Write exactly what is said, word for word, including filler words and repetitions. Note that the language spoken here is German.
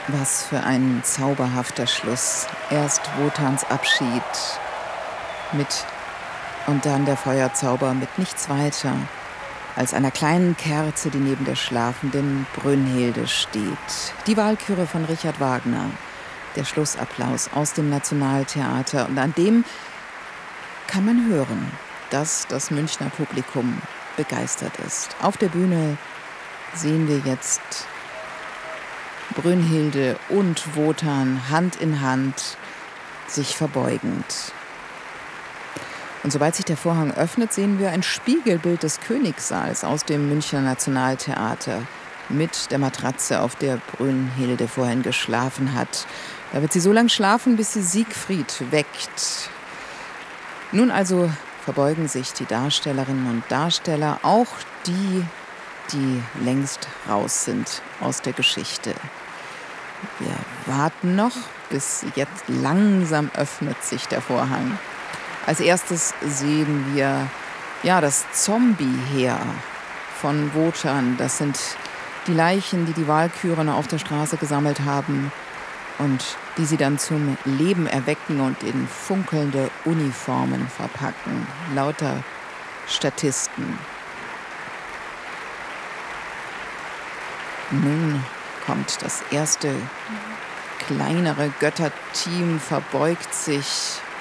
Was für ein zauberhafter Schluss. Erst Wotans Abschied mit und dann der Feuerzauber mit nichts weiter als einer kleinen Kerze, die neben der schlafenden Brünnhilde steht. Die Walküre von Richard Wagner. Der Schlussapplaus aus dem Nationaltheater. Und an dem kann man hören, dass das Münchner Publikum begeistert ist. Auf der Bühne sehen wir jetzt Brünnhilde und Wotan Hand in Hand, sich verbeugend. Und sobald sich der Vorhang öffnet, sehen wir ein Spiegelbild des Königssaals aus dem Münchner Nationaltheater mit der Matratze, auf der Brünnhilde vorhin geschlafen hat. Da wird sie so lange schlafen, bis sie Siegfried weckt. Nun also verbeugen sich die Darstellerinnen und Darsteller, auch die, die längst raus sind aus der Geschichte. Wir warten noch, bis jetzt langsam öffnet sich der Vorhang. Als erstes sehen wir ja, das Zombie-Heer von Wotan. Das sind die Leichen, die die Walküren auf der Straße gesammelt haben und die sie dann zum Leben erwecken und in funkelnde Uniformen verpacken. Lauter Statisten. Nun kommt das erste kleinere Götterteam, verbeugt sich